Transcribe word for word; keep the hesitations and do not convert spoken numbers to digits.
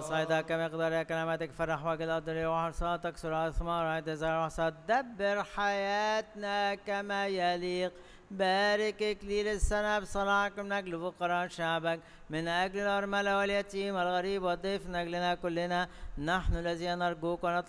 صيدا كمقدار كلماتك فرح وجه الأرض وحرصات تكسر أثمار عند زرع وحصاد دبر حياتنا كما يليق بارك إكليل السنة بصلاحكم من أجل فقراء شعبك من أجل الأرملة واليتيم والغريب والضيف من أجلنا كلنا نحن الذين نرجوك ونطلب